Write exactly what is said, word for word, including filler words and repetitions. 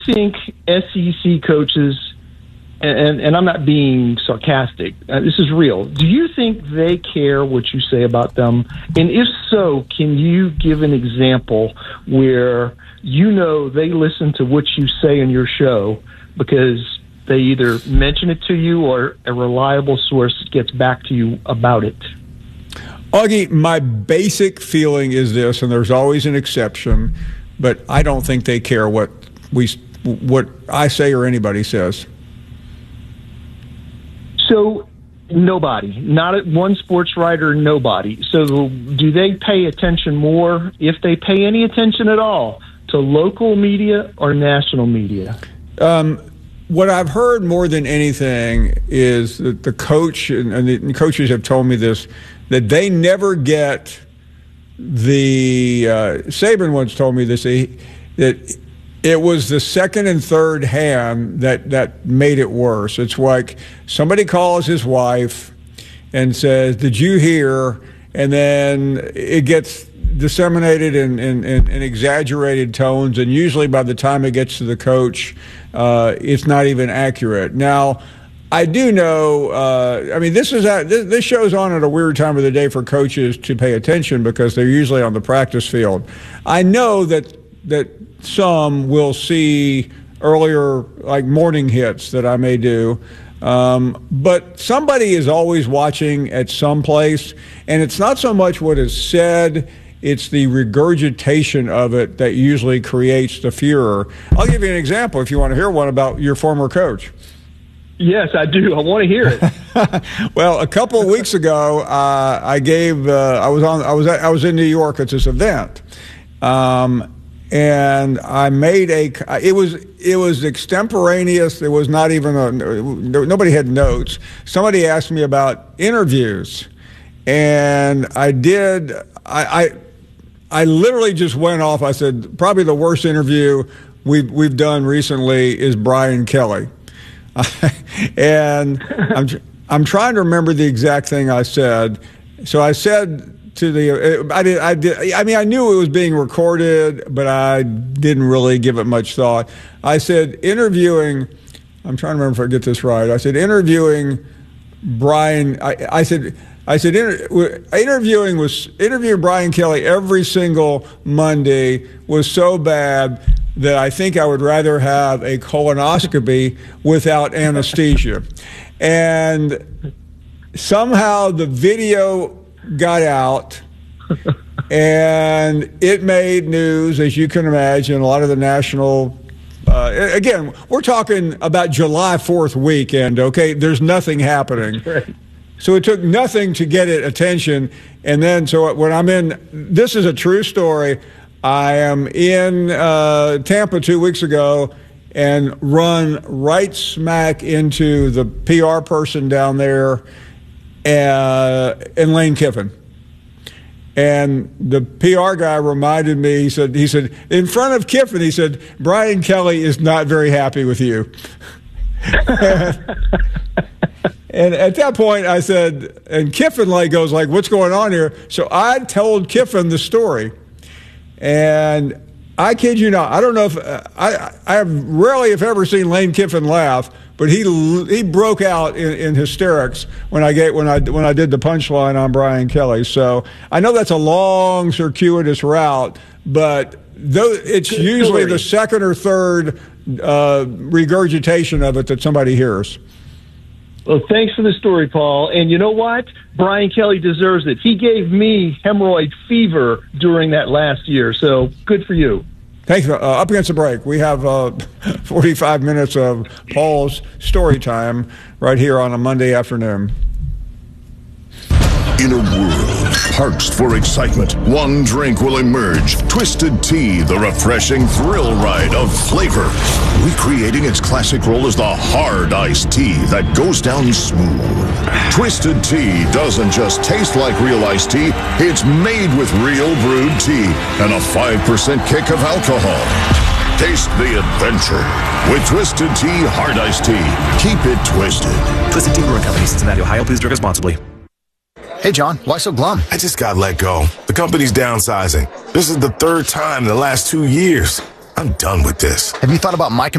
think S E C coaches, and, and I'm not being sarcastic, uh, this is real, do you think they care what you say about them? And if so, can you give an example where you know they listen to what you say in your show because they either mention it to you or a reliable source gets back to you about it? Augie, my basic feeling is this, and there's always an exception, but I don't think they care what we, what I say or anybody says. So nobody, not one sports writer, nobody. So do they pay attention more, if they pay any attention at all, to local media or national media? Um, what I've heard more than anything is that the coach, and, and the coaches have told me this, that they never get the, uh, Saban once told me this, he, that it was the second and third hand that, that made it worse. It's like somebody calls his wife and says, "Did you hear?" And then it gets disseminated in, in, in, in exaggerated tones, and usually by the time it gets to the coach, uh, it's not even accurate. Now, I do know, uh, I mean, this is a, this, this show's on at a weird time of the day for coaches to pay attention because they're usually on the practice field. I know that that some will see earlier, like morning hits that I may do, um, but somebody is always watching at some place, and it's not so much what is said, it's the regurgitation of it that usually creates the furor. I'll give you an example if you want to hear one about your former coach. Yes, I do. I want to hear it. Well, a couple of weeks ago, uh, I gave. Uh, I was on. I was. At, I was in New York at this event, um, and I made a. It was. It was extemporaneous. It was not even a. Nobody had notes. Somebody asked me about interviews, and I did. I. I, I literally just went off. I said, probably the worst interview we've we've done recently is Brian Kelly. And I'm I'm trying to remember the exact thing I said. So I said to the I did I did I mean I knew it was being recorded, but I didn't really give it much thought. I said interviewing. I'm trying to remember if I get this right. I said interviewing Brian. I, I said I said inter, interviewing was interviewing Brian Kelly every single Monday was so bad that I think I would rather have a colonoscopy without anesthesia. And somehow the video got out, and it made news, as you can imagine. A lot of the national, uh, again, we're talking about July fourth weekend, okay? There's nothing happening. Right. So it took nothing to get it attention. And then, so when I'm in, this is a true story, I am in uh, Tampa two weeks ago and run right smack into the P R person down there uh, and Lane Kiffin. And the P R guy reminded me, he said, he said, in front of Kiffin, he said, "Brian Kelly is not very happy with you." And at that point, I said, and Kiffin like goes like, "What's going on here?" So I told Kiffin the story. And I kid you not, I don't know if uh, I I have rarely, if ever, seen Lane Kiffin laugh, but he he broke out in, in hysterics when I get when I when I did the punchline on Brian Kelly. So I know that's a long, circuitous route, but though it's Good usually story. The second or third uh, regurgitation of it that somebody hears. Well, thanks for the story, Paul. And you know what? Brian Kelly deserves it. He gave me hemorrhoid fever during that last year, so good for you. Thanks. Uh, up against the break, we have uh, forty-five minutes of Paul's story time right here on a Monday afternoon. In a world parched for excitement, one drink will emerge. Twisted Tea, the refreshing thrill ride of flavor. Recreating its classic role as the hard iced tea that goes down smooth. Twisted Tea doesn't just taste like real iced tea, it's made with real brewed tea and a five percent kick of alcohol. Taste the adventure with Twisted Tea Hard Iced Tea. Keep it twisted. Twisted Tea Brewing Company, Cincinnati, Ohio. Please drink responsibly. Hey, John, why so glum? I just got let go. The company's downsizing. This is the third time in the last two years. I'm done with this. Have you thought about my